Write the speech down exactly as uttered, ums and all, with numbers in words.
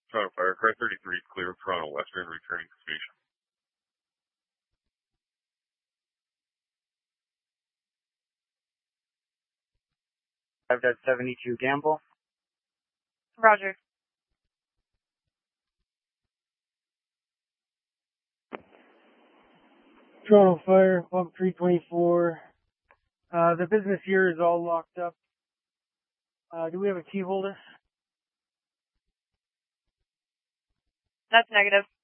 Toronto Fire, car thirty-three, clear of Toronto Western, returning to station. I've got seventy-two Gamble. Roger. Toronto Fire, pump three twenty-four. Uh, the business here is all locked up. Uh, do we have a key holder? That's negative.